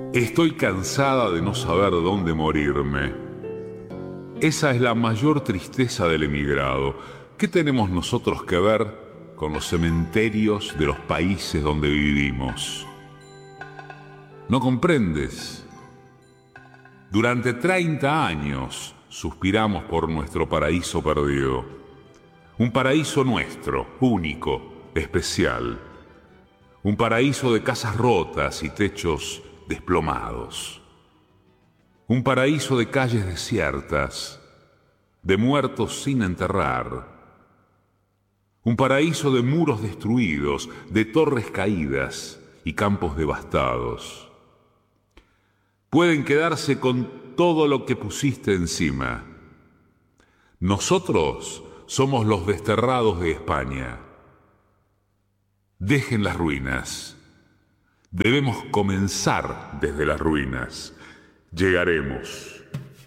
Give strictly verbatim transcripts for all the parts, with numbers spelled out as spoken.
Estoy cansada de no saber dónde morirme. Esa es la mayor tristeza del emigrado. ¿Qué tenemos nosotros que ver con los cementerios de los países donde vivimos? ¿No comprendes? Durante treinta años suspiramos por nuestro paraíso perdido. Un paraíso nuestro, único, especial. Un paraíso de casas rotas y techos desplomados. Un paraíso de calles desiertas, de muertos sin enterrar. Un paraíso de muros destruidos, de torres caídas y campos devastados. Pueden quedarse con todo lo que pusiste encima. Nosotros somos los desterrados de España. Dejen las ruinas. Debemos comenzar desde las ruinas. Llegaremos.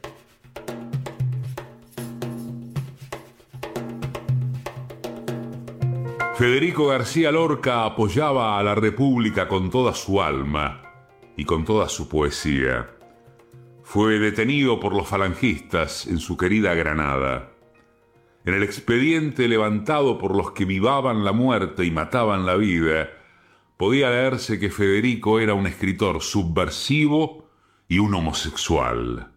Federico García Lorca apoyaba a la República con toda su alma y con toda su poesía. Fue detenido por los falangistas en su querida Granada. En el expediente levantado por los que vivaban la muerte y mataban la vida, podía leerse que Federico era un escritor subversivo y un homosexual.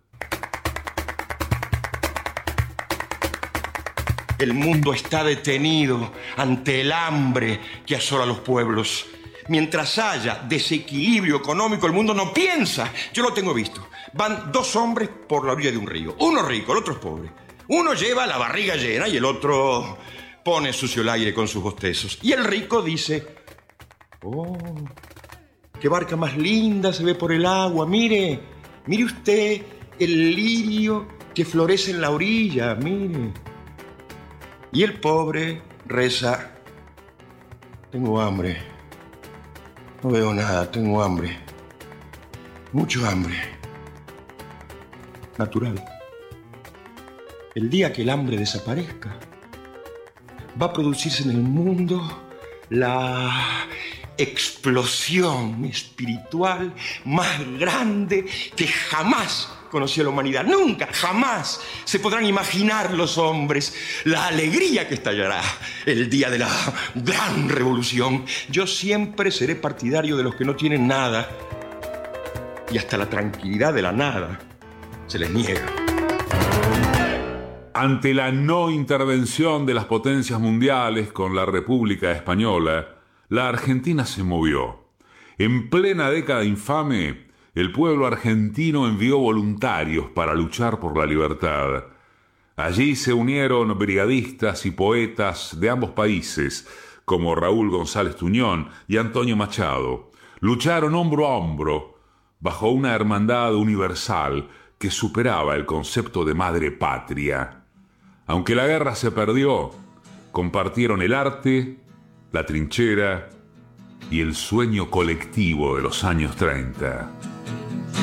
El mundo está detenido ante el hambre que asola a los pueblos. Mientras haya desequilibrio económico, el mundo no piensa. Yo lo tengo visto. Van dos hombres por la orilla de un río. Uno rico, el otro es pobre. Uno lleva la barriga llena y el otro pone sucio el aire con sus bostezos. Y el rico dice: oh, qué barca más linda se ve por el agua. Mire, mire usted el lirio que florece en la orilla, mire. Y el pobre reza: tengo hambre, no veo nada, tengo hambre, mucho hambre. Natural. El día que el hambre desaparezca, va a producirse en el mundo la explosión espiritual más grande que jamás conoció la humanidad. Nunca, jamás se podrán imaginar los hombres la alegría que estallará el día de la gran revolución. Yo siempre seré partidario de los que no tienen nada, y hasta la tranquilidad de la nada se les niega. Ante la no intervención de las potencias mundiales con la República Española, la Argentina se movió. En plena década infame, el pueblo argentino envió voluntarios para luchar por la libertad. Allí se unieron brigadistas y poetas de ambos países, como Raúl González Tuñón y Antonio Machado. Lucharon hombro a hombro, bajo una hermandad universal que superaba el concepto de madre patria. Aunque la guerra se perdió, compartieron el arte, la trinchera y el sueño colectivo de los años treinta.